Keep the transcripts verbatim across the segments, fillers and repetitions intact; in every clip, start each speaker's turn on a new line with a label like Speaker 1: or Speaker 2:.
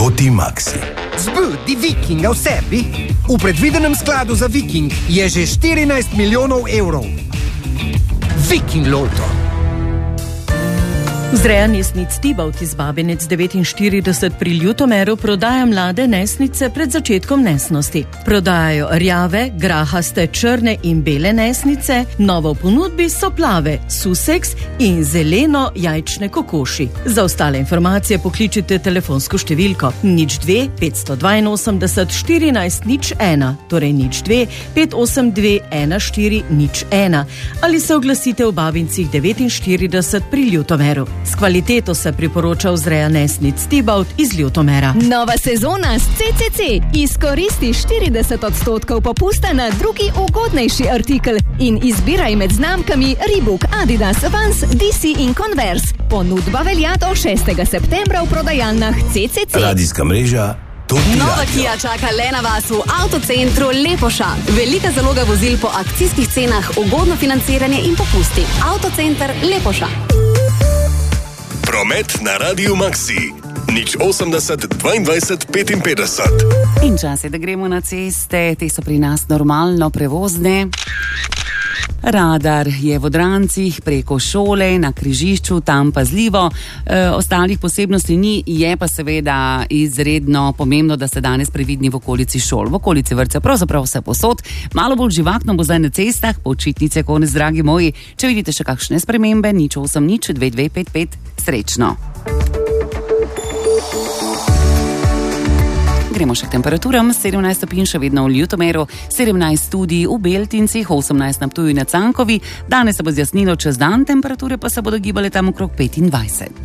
Speaker 1: Toti Maxi.
Speaker 2: Zbudi Vikinga v sebi. V predvidenem skladu za Viking je že štirinajst milijonov evrov. Viking Loto.
Speaker 3: Vzreja nesnic Tibalt iz Babinec devetinštirideset pri Ljutomeru prodaja mlade nesnice pred začetkom nesnosti. Prodajajo rjave, grahaste, črne in bele nesnice, novo v ponudbi so plave, suseks in zeleno jajčne kokoši. Za ostale informacije pokličite telefonsko številko nič dve petsto dvainosemdeset štirinajst nič ena, torej nič dve pet osem dve ena štiri nič ena ali se oglasite v Babincih devetinštirideset pri Ljutomeru. S kvaliteto se priporoča vzreja nesnic Tibalt iz Ljutomera.
Speaker 4: Nova sezona s C C C. Izkoristi štirideset odstotkov popusta na drugi ugodnejši artikel in izbiraj med znamkami Reebok, Adidas, Vans, D C in Converse. Ponudba velja do šestega septembra v prodajalnah C C C.
Speaker 1: Radijska mreža Toti
Speaker 5: Nova
Speaker 1: Radio.
Speaker 5: Kia čaka le na vas v avtocentru Lepoša. Velika zaloga vozil po akcijskih cenah, ugodno financiranje in popusti. Avtocenter Lepoša.
Speaker 1: Promet na Radiju Maxi. Nič osemdeset dvaindvajset petinpetdeset.
Speaker 6: In čas je, da gremo na ceste, te so pri nas normalno prevozne. Radar je v Odrancih, preko šole, na križišču, tam pazljivo. E, ostalih posebnosti ni, je pa seveda izredno pomembno, da ste danes previdni v okolici šol, v okolici vrtcev, pravzaprav vse posod. Malo bolj živahno bo zdaj na cestah, počitnice konec, dragi moji. Če vidite še kakšne spremembe, nič osem nič dve dve pet pet, srečno. Gremo še k temperaturam, sedemnajst stopinj še vedno v Ljutomeru, sedemnajst tudi v Beltincih, osemnajst na Ptuju in na Cankovi. Danes se bo zjasnilo čez dan, temperature pa se bodo gibale tam okrog petindvajset.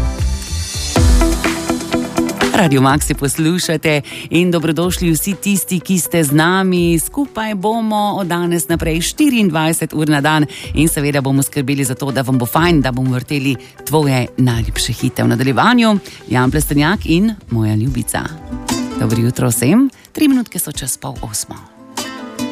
Speaker 6: Radio Maxi poslušate in dobrodošli vsi tisti, ki ste z nami. Skupaj bomo od danes naprej štiriindvajset ur na dan in seveda bomo skrbeli za to, da vam bo fajn, da bomo vrteli tvoje najljubše hite v nadaljevanju. Jan Plestenjak in moja ljubica. Dobro jutro vsem, tri minutke so čez pol osmo.